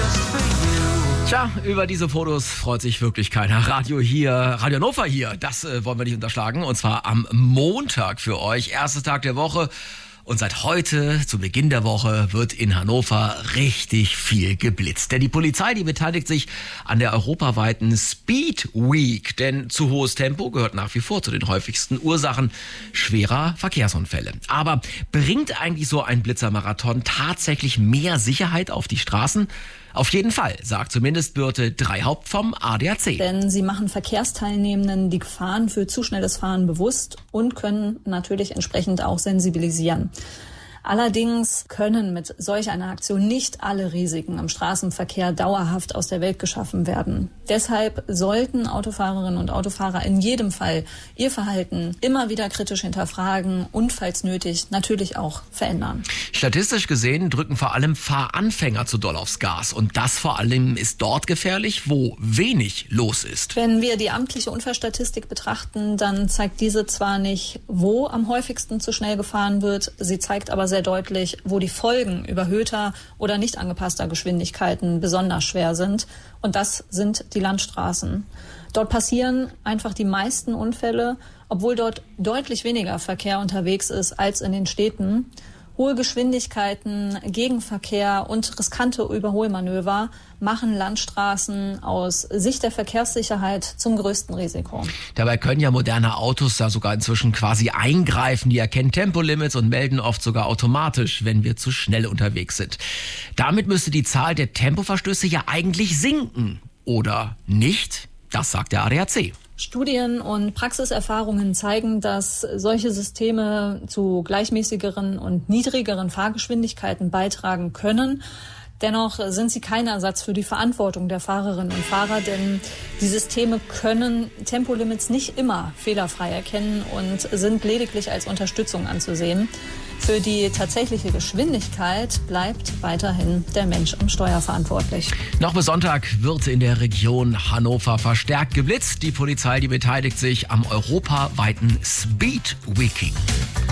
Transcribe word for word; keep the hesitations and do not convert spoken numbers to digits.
Tja, über diese Fotos freut sich wirklich keiner. Radio hier, Radio Hannover hier, das äh, wollen wir nicht unterschlagen. Und zwar am Montag für euch, erster Tag der Woche. Und seit heute, zu Beginn der Woche, wird in Hannover richtig viel geblitzt. Denn die Polizei, die beteiligt sich an der europaweiten Speed Week. Denn zu hohes Tempo gehört nach wie vor zu den häufigsten Ursachen schwerer Verkehrsunfälle. Aber bringt eigentlich so ein Blitzermarathon tatsächlich mehr Sicherheit auf die Straßen? Auf jeden Fall, sagt zumindest Birte Dreihaupt vom A D A C. Denn sie machen Verkehrsteilnehmenden die Gefahren für zu schnelles Fahren bewusst und können natürlich entsprechend auch sensibilisieren. Allerdings können mit solch einer Aktion nicht alle Risiken im Straßenverkehr dauerhaft aus der Welt geschaffen werden. Deshalb sollten Autofahrerinnen und Autofahrer in jedem Fall ihr Verhalten immer wieder kritisch hinterfragen und, falls nötig, natürlich auch verändern. Statistisch gesehen drücken vor allem Fahranfänger zu doll aufs Gas. Und das vor allem ist dort gefährlich, wo wenig los ist. Wenn wir die amtliche Unfallstatistik betrachten, dann zeigt diese zwar nicht, wo am häufigsten zu schnell gefahren wird, sie zeigt aber sehr deutlich, wo die Folgen überhöhter oder nicht angepasster Geschwindigkeiten besonders schwer sind. Und das sind die Landstraßen. Dort passieren einfach die meisten Unfälle, obwohl dort deutlich weniger Verkehr unterwegs ist als in den Städten. Hohe Geschwindigkeiten, Gegenverkehr und riskante Überholmanöver machen Landstraßen aus Sicht der Verkehrssicherheit zum größten Risiko. Dabei können ja moderne Autos da sogar inzwischen quasi eingreifen. Die erkennen Tempolimits und melden oft sogar automatisch, wenn wir zu schnell unterwegs sind. Damit müsste die Zahl der Tempoverstöße ja eigentlich sinken. Oder nicht? Das sagt der A D A C. Studien und Praxiserfahrungen zeigen, dass solche Systeme zu gleichmäßigeren und niedrigeren Fahrgeschwindigkeiten beitragen können. Dennoch sind sie kein Ersatz für die Verantwortung der Fahrerinnen und Fahrer, denn die Systeme können Tempolimits nicht immer fehlerfrei erkennen und sind lediglich als Unterstützung anzusehen. Für die tatsächliche Geschwindigkeit bleibt weiterhin der Mensch am Steuer verantwortlich. Noch bis Sonntag wird in der Region Hannover verstärkt geblitzt. Die Polizei, die beteiligt sich am europaweiten Speed Weeking.